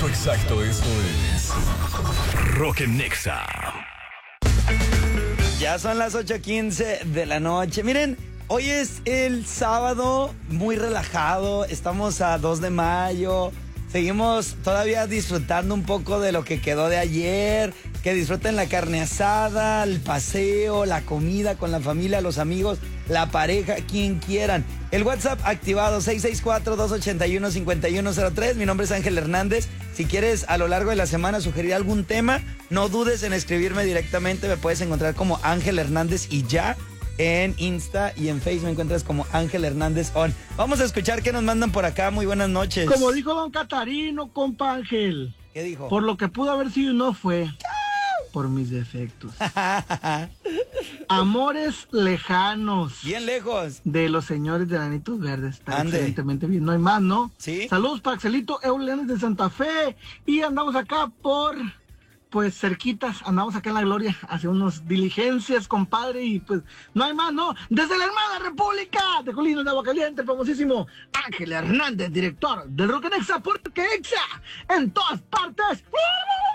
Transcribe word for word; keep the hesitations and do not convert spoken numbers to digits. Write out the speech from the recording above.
Punto exacto, esto es Rock en Nexa. Ya son las ocho quince de la noche. Miren, hoy es el sábado, muy relajado. Estamos a dos de mayo. Seguimos todavía disfrutando un poco de lo que quedó de ayer. Que disfruten la carne asada, el paseo, la comida con la familia, los amigos, la pareja, quien quieran. El WhatsApp activado seis seis cuatro, dos ocho uno, cinco uno cero tres. Mi nombre es Ángel Hernández. Si quieres a lo largo de la semana sugerir algún tema, no dudes en escribirme directamente. Me puedes encontrar como Ángel Hernández y ya. En Insta y en Facebook me encuentras como Ángel Hernández On. Vamos a escuchar qué nos mandan por acá. Muy buenas noches. Como dijo don Catarino, compa Ángel. ¿Qué dijo? Por lo que pudo haber sido y no fue. Por mis defectos. Amores lejanos. Bien lejos. De los señores de Granitos Verdes. Está Ande. excelentemente bien. No hay más, ¿no? Sí. Saludos para Axelito Eulenes de Santa Fe. Y andamos acá por, pues, cerquitas. Andamos acá en La Gloria. Hacia unas diligencias, compadre. Y pues, no hay más, ¿no? Desde la hermana República de Colinas de Aguacaliente, el famosísimo Ángel Hernández, director del Rock en Exa, porque Exa en todas partes.